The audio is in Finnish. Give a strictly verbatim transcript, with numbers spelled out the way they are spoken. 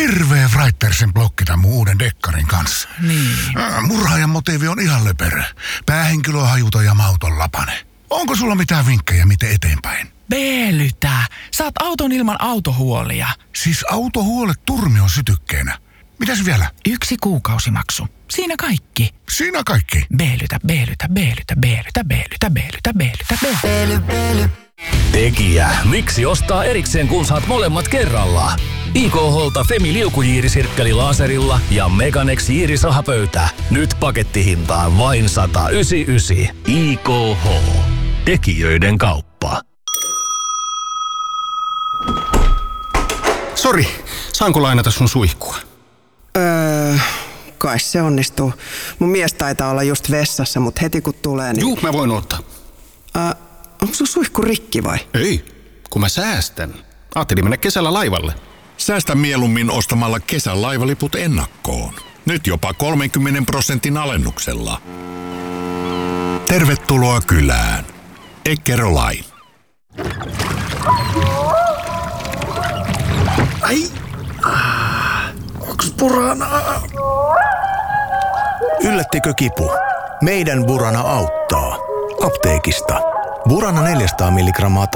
hirveä Wrightpersin blokki tämän mun uuden dekkarin kanssa. Niin. Murhaajan motiivi on ihan löperö. Päähenkilö on hajuton ja mauton lapane. Onko sulla mitään vinkkejä, miten eteenpäin? Beelytä. Saat auton ilman autohuolia. Siis autohuolet turmion sytykkeenä. Mitäs vielä? Yksi kuukausimaksu. Siinä kaikki. Siinä kaikki. Beelytä, beelytä, beelytä, beelytä, beelytä, beelytä, beelytä, beelytä. Beely, beely. Tekijä, miksi ostaa erikseen kun saat molemmat kerralla? I K H:lta Femi liukujiirisirkkeli laserilla ja Meganex jiirisahapöytä. Nyt pakettihintaan vain sata yhdeksänkymmentäyhdeksän. I K H. Tekijöiden kauppa. Sori, saanko lainata sun suihkua? Öö, kai se onnistuu. Mun mies taitaa olla just vessassa, mutta heti kun tulee, niin... Juu, mä voin ottaa. Öö, onko sun suihku rikki vai? Ei, kun mä säästän. Ajattelin mennä kesällä laivalle. Säästä mieluummin ostamalla kesän laivaliput ennakkoon. Nyt jopa kolmenkymmenen prosentin alennuksella. Tervetuloa kylään. Eckerö-Line. Ai, ah, onks Burana? Yllättikö kipu? Meidän Burana auttaa. Apteekista. Burana neljäsataa milligrammaa